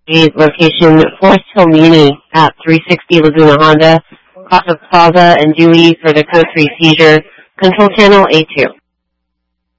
location Forest Hill Muni at 360 Laguna Honda, Casa Plaza and Dewey for the code 3 seizure. Control channel A2.